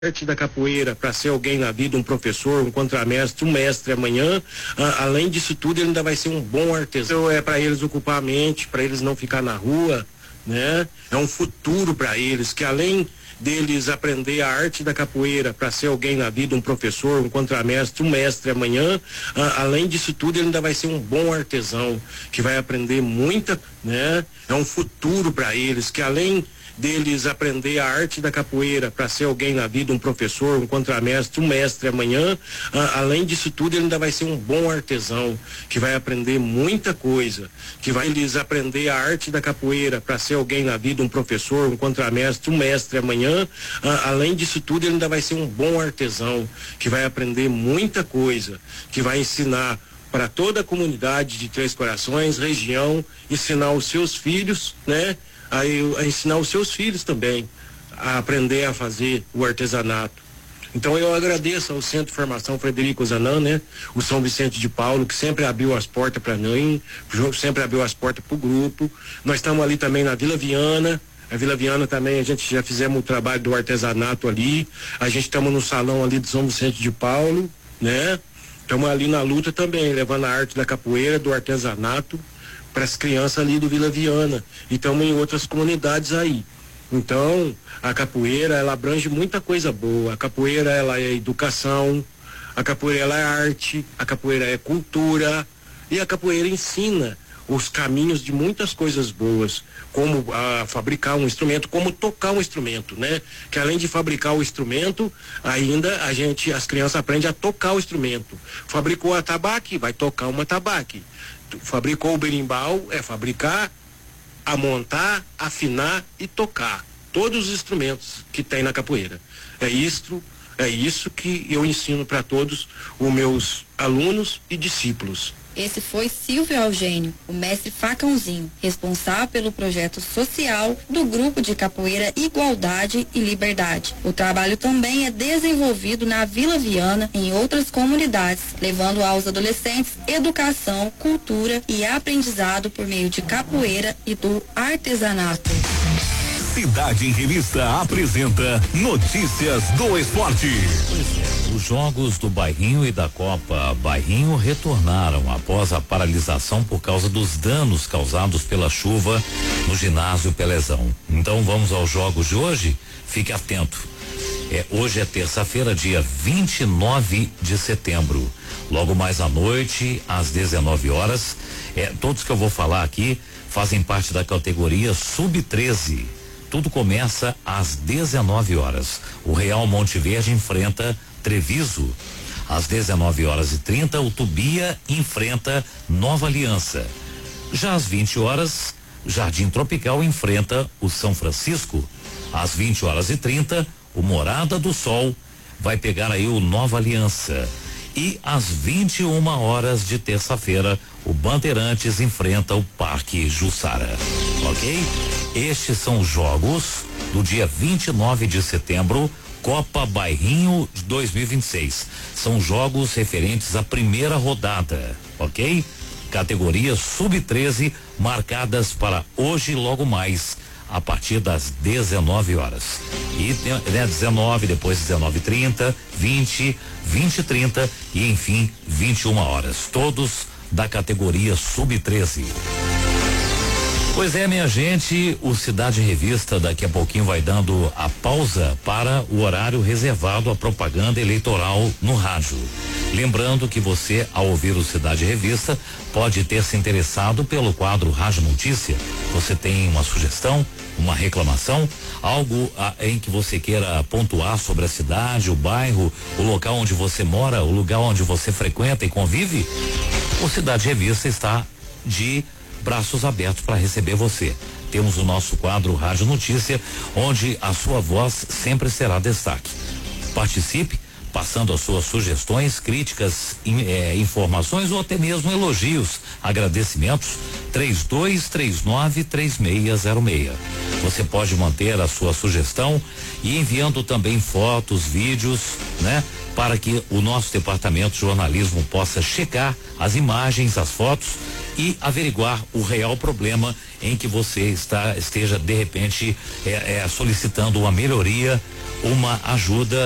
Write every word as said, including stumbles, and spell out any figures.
arte da capoeira para ser alguém na vida, um professor, um contramestre, um mestre amanhã. Ah, além disso tudo, ele ainda vai ser um bom artesão. É para eles ocupar a mente, para eles não ficar na rua, né? É um futuro para eles, que além deles aprender a arte da capoeira para ser alguém na vida, um professor, um contramestre, um mestre amanhã. Ah, além disso tudo, ele ainda vai ser um bom artesão, que vai aprender muita, né? É um futuro para eles, que além deles aprender a arte da capoeira para ser alguém na vida, um professor, um contramestre, um mestre amanhã. Ah, além disso tudo, ele ainda vai ser um bom artesão, que vai aprender muita coisa, que vai lhes aprender a arte da capoeira para ser alguém na vida, um professor, um contramestre, um mestre amanhã. Ah, além disso tudo, ele ainda vai ser um bom artesão, que vai aprender muita coisa, que vai ensinar para toda a comunidade de Três Corações, região, ensinar os seus filhos, né? A, a ensinar os seus filhos também a aprender a fazer o artesanato. Então eu agradeço ao Centro de Formação Frederico Zanan, né? O São Vicente de Paulo, que sempre abriu as portas para mim, sempre abriu as portas para o grupo. Nós estamos ali também na Vila Viana. A Vila Viana também, a gente já fizemos o trabalho do artesanato ali. A gente estamos no salão ali do São Vicente de Paulo, né? Estamos ali na luta também, levando a arte da capoeira, do artesanato, para as crianças ali do Vila Viana, e estamos em outras comunidades aí. Então, a capoeira, ela abrange muita coisa boa. A capoeira, ela é educação, a capoeira, ela é arte, a capoeira é cultura, e a capoeira ensina os caminhos de muitas coisas boas, como a fabricar um instrumento, como tocar um instrumento, né? Que além de fabricar o instrumento, ainda a gente, as crianças aprendem a tocar o instrumento. Fabricou a tabaque, vai tocar uma tabaque. Fabricou o berimbau, é fabricar, a montar, afinar e tocar todos os instrumentos que tem na capoeira. É isso, é isso que eu ensino para todos os meus alunos e discípulos. Esse foi Silvio Eugênio, o mestre Facãozinho, responsável pelo projeto social do Grupo de Capoeira Igualdade e Liberdade. O trabalho também é desenvolvido na Vila Viana e em outras comunidades, levando aos adolescentes educação, cultura e aprendizado por meio de capoeira e do artesanato. Cidade em Revista apresenta Notícias do Esporte. Pois é, os jogos do Bairrinho e da Copa Bairrinho retornaram após a paralisação por causa dos danos causados pela chuva no ginásio Pelezão. Então vamos aos jogos de hoje? Fique atento. É, hoje é terça-feira, dia vinte e nove de setembro. Logo mais à noite, às dezenove horas, é, todos que eu vou falar aqui fazem parte da categoria sub treze. Tudo começa às dezenove horas. O Real Monte Verde enfrenta Treviso. Às dezenove horas e trinta, o Tubia enfrenta Nova Aliança. Já às vinte horas, Jardim Tropical enfrenta o São Francisco. Às vinte horas e trinta, o Morada do Sol vai pegar aí o Nova Aliança. E às vinte e uma horas de terça-feira, o Bandeirantes enfrenta o Parque Jussara. Ok? Estes são os jogos do dia vinte e nove de setembro, Copa Bairrinho de dois mil e vinte e seis. São jogos referentes à primeira rodada, ok? Categoria sub treze, marcadas para hoje logo mais, a partir das dezenove horas. E né, dezenove, depois dezenove e trinta, vinte, vinte e trinta e enfim vinte e uma horas. Todos da categoria sub treze. Pois é, minha gente, o Cidade Revista daqui a pouquinho vai dando a pausa para o horário reservado à propaganda eleitoral no rádio. Lembrando que você, ao ouvir o Cidade Revista, pode ter se interessado pelo quadro Rádio Notícia. Você tem uma sugestão, uma reclamação, algo a, em que você queira pontuar sobre a cidade, o bairro, o local onde você mora, o lugar onde você frequenta e convive? O Cidade Revista está de braços abertos para receber você. Temos o nosso quadro Rádio Notícia, onde a sua voz sempre será destaque. Participe, passando as suas sugestões, críticas, in, eh, informações ou até mesmo elogios, agradecimentos. três dois três nove, três seis zero seis. Você pode manter a sua sugestão e enviando também fotos, vídeos, né? Para que o nosso departamento de jornalismo possa checar as imagens, as fotos e averiguar o real problema em que você está, esteja de repente é, é, solicitando uma melhoria, uma ajuda